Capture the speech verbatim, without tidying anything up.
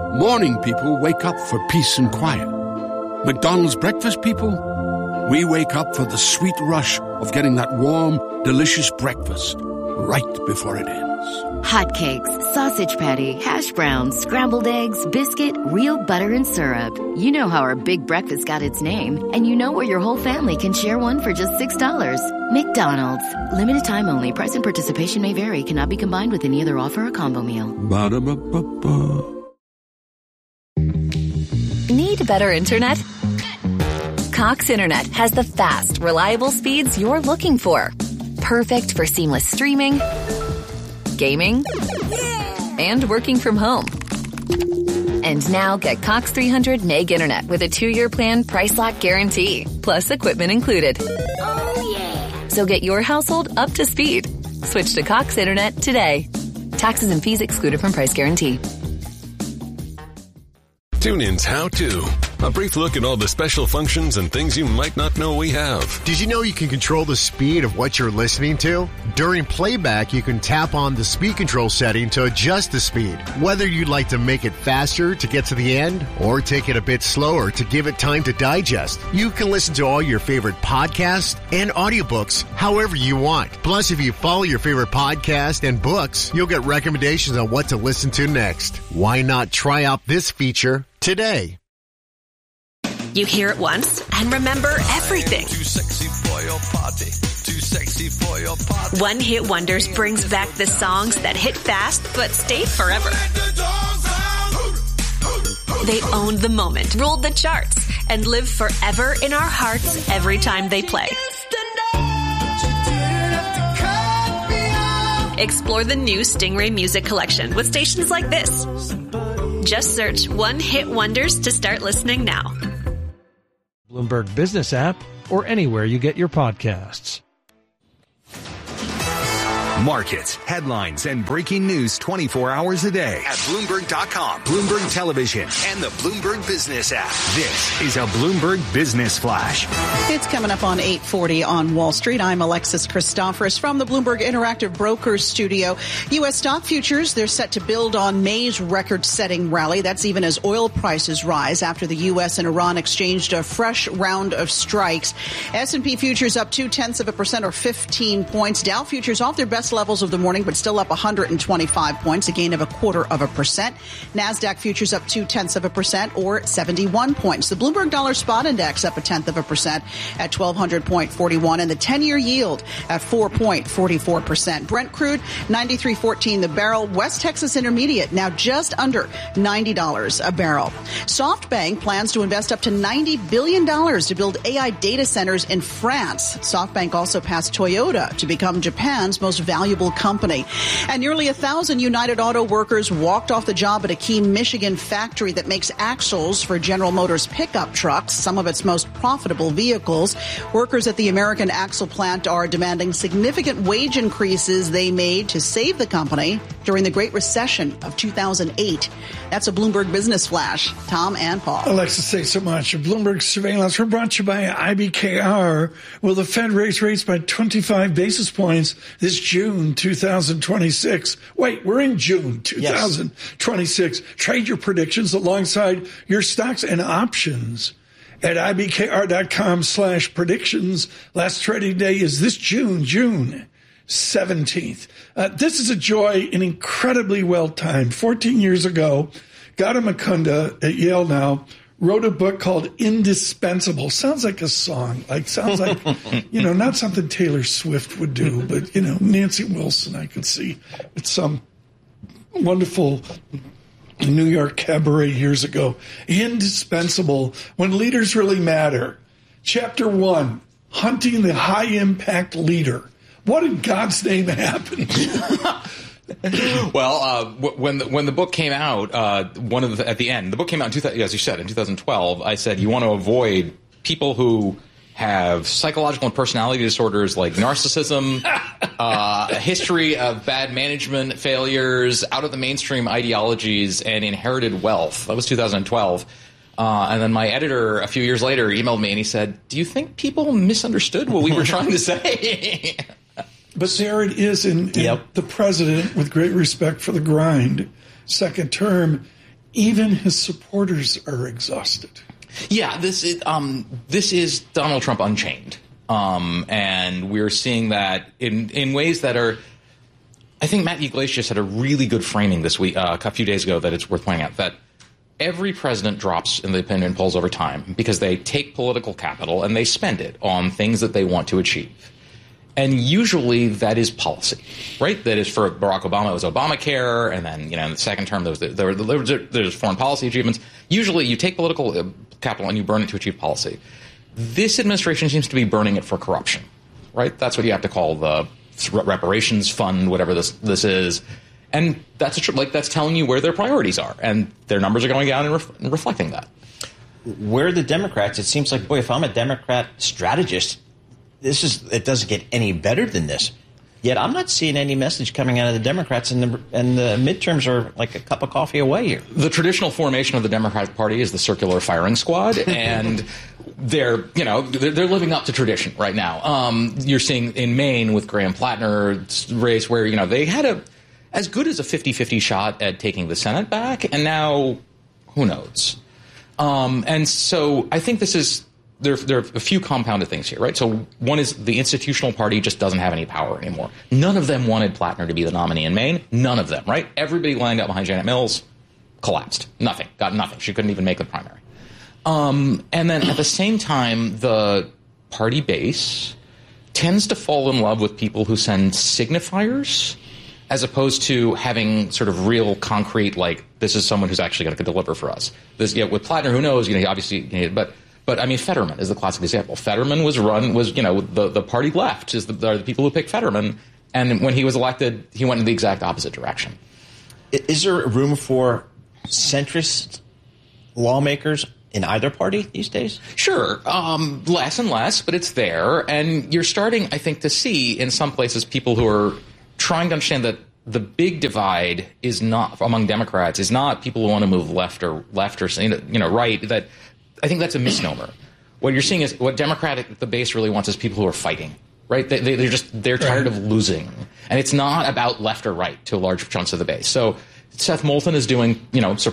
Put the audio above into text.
Morning people wake up for peace and quiet. McDonald's breakfast people, we wake up for the sweet rush of getting that warm, delicious breakfast right before it ends. Hotcakes, sausage patty, hash browns, scrambled eggs, biscuit, real butter and syrup. You know how our big breakfast got its name, and you know where your whole family can share one for just six dollars. McDonald's. Limited time only. Price and participation may vary. Cannot be combined with any other offer or combo meal. Ba-da-ba-ba-ba. Need better internet? Cox Internet has the fast, reliable speeds you're looking for. Perfect for seamless streaming, gaming, and working from home. And now get Cox three hundred meg internet with a two-year plan price lock guarantee, plus equipment included. Oh, yeah. So get your household up to speed. Switch to Cox Internet today. Taxes and fees excluded from price guarantee. TuneIn's How To. A brief look at all the special functions and things you might not know we have. Did you know you can control the speed of what you're listening to? During playback, you can tap on the speed control setting to adjust the speed. Whether you'd like to make it faster to get to the end or take it a bit slower to give it time to digest, you can listen to all your favorite podcasts and audiobooks however you want. Plus, if you follow your favorite podcast and books, you'll get recommendations on what to listen to next. Why not try out this feature today? You hear it once and remember everything. Too sexy for your party. Too sexy for your party. One Hit Wonders brings back the songs that hit fast but stayed forever. They owned the moment, ruled the charts, and live forever in our hearts every time they play. Explore the new Stingray Music Collection with stations like this. Just search One Hit Wonders to start listening now. Bloomberg Business app, or anywhere you get your podcasts. Markets, headlines, and breaking news twenty-four hours a day at Bloomberg dot com, Bloomberg Television, and the Bloomberg Business app. This is a Bloomberg Business Flash. It's coming up on eight forty on Wall Street. I'm Alexis Christoforous from the Bloomberg Interactive Brokers studio. U S stock futures, they're set to build on May's record-setting rally. That's even as oil prices rise after the U S and Iran exchanged a fresh round of strikes. S and P futures up two-tenths of a percent or fifteen points. Dow futures off their best levels of the morning, but still up one hundred twenty-five points, a gain of a quarter of a percent. NASDAQ futures up two-tenths of a percent or seventy-one points. The Bloomberg Dollar Spot Index up a tenth of a percent at twelve hundred point four one, and the ten-year yield at four point four four percent. Brent crude, ninety-three fourteen the barrel. West Texas Intermediate now just under ninety dollars a barrel. SoftBank plans to invest up to ninety billion dollars to build A I data centers in France. SoftBank also passed Toyota to become Japan's most valuable company. And nearly a thousand United Auto workers walked off the job at a key Michigan factory that makes axles for General Motors pickup trucks, some of its most profitable vehicles. Workers at the American Axle plant are demanding significant wage increases they made to save the company during the Great Recession of two thousand eight. That's a Bloomberg Business Flash. Tom and Paul. Alexis, thanks so much. Bloomberg Surveillance. We're brought to you by I B K R. Will the Fed raise rates by twenty-five basis points this June two thousand twenty-six? Wait, we're in June two thousand twenty-six. Yes. Trade your predictions alongside your stocks and options at I B K R dot com slash predictions. Last trading day is this June, June seventeenth. Uh, this is a joy and incredibly well timed. fourteen years ago, Gautam Mukunda at Yale now wrote a book called Indispensable. Sounds like a song. Like, sounds like, you know, not something Taylor Swift would do, but, you know, Nancy Wilson I could see with some wonderful New York cabaret years ago. Indispensable, when leaders really matter. Chapter one, hunting the high-impact leader. What in God's name happened? Well, uh, when the, when the book came out, uh, one of the, at the end, the book came out in two thousand, as you said, in two thousand twelve. I said you want to avoid people who have psychological and personality disorders like narcissism, uh, a history of bad management failures, out of the mainstream ideologies, and inherited wealth. That was two thousand twelve. Uh, and then my editor, a few years later, emailed me and he said, "Do you think people misunderstood what we were trying to say?" But there it is in, in yep. the president, with great respect for the grind, second term, even his supporters are exhausted. Yeah, this is um, this is Donald Trump Unchained, um, and we're seeing that in in ways that are. I think Matt Yglesias had a really good framing this week, uh, a few days ago, that it's worth pointing out that every president drops in the opinion polls over time because they take political capital and they spend it on things that they want to achieve. And usually that is policy, right? That is for Barack Obama, it was Obamacare, and then, you know, in the second term, there was, there, there, there's foreign policy achievements. Usually you take political capital and you burn it to achieve policy. This administration seems to be burning it for corruption, right? That's what you have to call the reparations fund, whatever this this is. And that's a tr- like that's telling you where their priorities are, and their numbers are going down and, ref- and reflecting that. Where are the Democrats? It seems like, boy, if I'm a Democrat strategist, this is it doesn't get any better than this. Yet I'm not seeing any message coming out of the Democrats, and the and the midterms are like a cup of coffee away here. The traditional formation of the Democratic Party is the circular firing squad, and they're you know they're, they're living up to tradition right now. Um, you're seeing in Maine with Graham Plattner's race where you know they had a as good as a fifty-fifty shot at taking the Senate back, and now who knows? Um, and so I think this is. There, there are a few compounded things here, right? So one is the institutional party just doesn't have any power anymore. None of them wanted Plattner to be the nominee in Maine. None of them, right? Everybody lined up behind Janet Mills, collapsed. Nothing. Got nothing. She couldn't even make the primary. Um, and then at the same time, the party base tends to fall in love with people who send signifiers as opposed to having sort of real concrete, like, this is someone who's actually going to deliver for us. This, you know, with Plattner, who knows? You know, he obviously, you know, but... But I mean, Fetterman is the classic example. Fetterman was run, was, you know, the, the party left is the, are the people who picked Fetterman. And when he was elected, he went in the exact opposite direction. Is there room for centrist lawmakers in either party these days? Sure. Um, less and less, but it's there. And you're starting, I think, to see in some places people who are trying to understand that the big divide is not among Democrats is not people who want to move left or left or, you know, right, that I think that's a misnomer. What you're seeing is what Democratic the base really wants is people who are fighting, right? They, they, they're just they're tired of losing, and it's not about left or right to large chunks of the base. So Seth Moulton is doing, you know,